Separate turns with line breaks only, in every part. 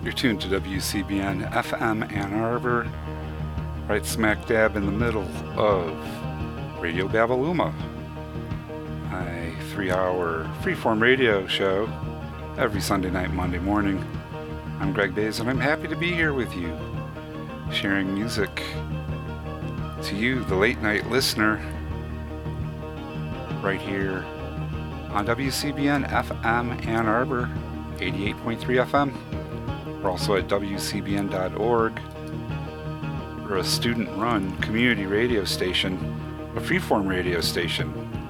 You're tuned to WCBN FM Ann Arbor, right smack dab in the middle of Radio Babaluma, my 3-hour freeform radio show every Sunday night, Monday morning. I'm Greg Bays, and I'm happy to be here with you, sharing music to you, the late night listener, right here on WCBN FM Ann Arbor, 88.3 FM. We're also at WCBN.org. We're a student-run community radio station, a freeform radio station,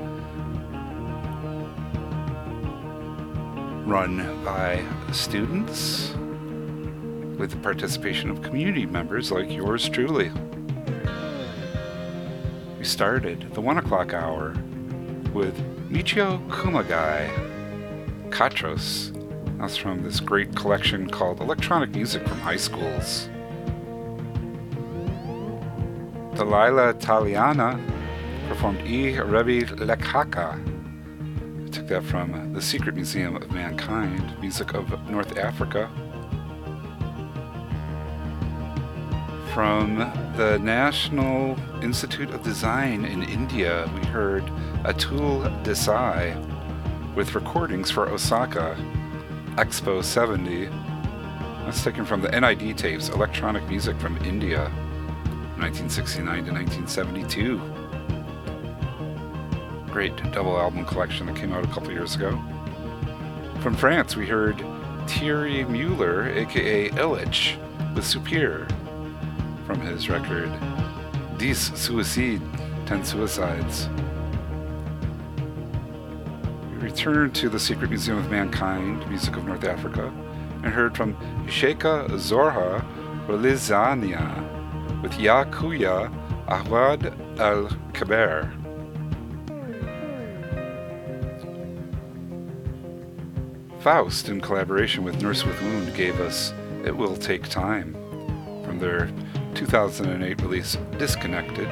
run by students with the participation of community members like yours truly. We started the 1 o'clock hour with Michio Kumagai, Katros. That's from this great collection called Electronic Music from High Schools. Delilah Taliana performed I Rebi Lekhaka. I took that from the Secret Museum of Mankind, music of North Africa. From the National Institute of Design in India, we heard Atul Desai with recordings for Osaka Expo 70. That's taken from the NID tapes, Electronic Music from India, 1969 to 1972. Great double album collection that came out a couple years ago. From France, we heard Thierry Muller, aka Illich, with Soupir, from his record 10 Suicides, 10 Suicides. We returned to the Secret Museum of Mankind, music of North Africa, and heard from Sheikha Zorha Relizania with Ya Kuya Ahwad al-Kaber. Faust, in collaboration with Nurse with Wound, gave us It Will Take Time from their 2008 release Disconnected.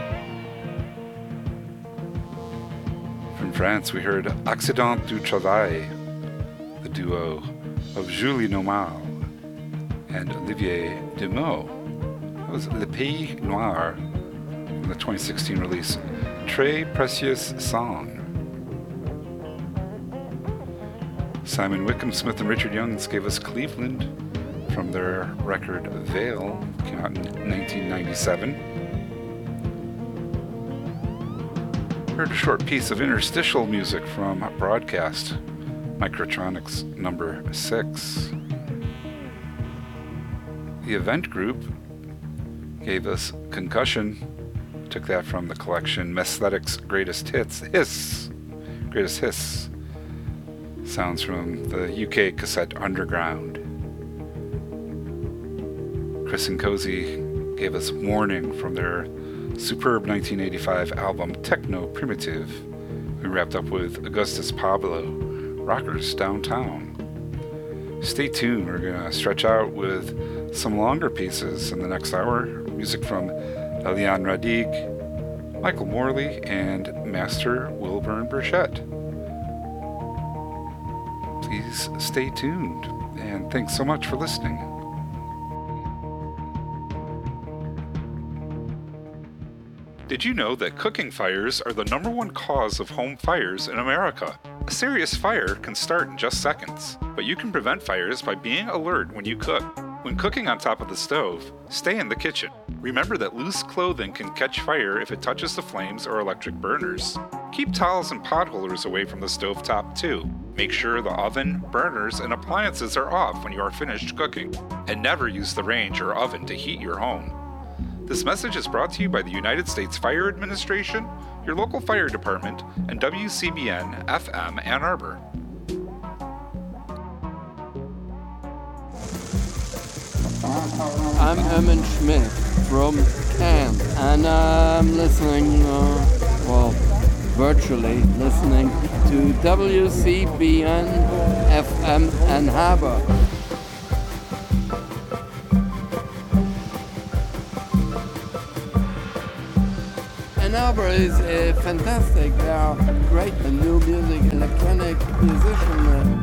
From France, we heard Accident du Travail, the duo of Julie Normal and Olivier Demeaux. That was Le Pays Noir from the 2016 release Très Précieux Song. Simon Wickham Smith and Richard Youngs gave us Cleveland from their record Veil, came out in 1997. Heard a short piece of interstitial music from Broadcast, Microtronics number 6. The Event Group gave us Concussion, took that from the collection Mesthetics Greatest Hits, Greatest Hiss. Sounds from the UK cassette Underground. Chris and Cozy gave us Warning from their superb 1985 album Techno Primitive. We wrapped up with Augustus Pablo, Rockers Downtown. Stay tuned, we're going to stretch out with some longer pieces in the next hour. Music from Eliane Radig, Michael Morley, and Master Wilburn Burchett. Please stay tuned, and thanks so much for listening. Did you know that cooking fires are the #1 cause of home fires in America? A serious fire can start in just seconds, but you can prevent fires by being alert when you cook. When cooking on top of the stove, stay in the kitchen. Remember that loose clothing can catch fire if it touches the flames or electric burners. Keep towels and pot holders away from the stovetop too. Make sure the oven, burners, and appliances are off when you are finished cooking. And never use the range or oven to heat your home. This message is brought to you by the United States Fire Administration, your local fire department, and WCBN FM Ann Arbor.
I'm Herman Schmidt from Cannes, and I'm listening, virtually listening to WCBN FM Ann Arbor. Ann Arbor is fantastic. They are great new music, electronic musicians.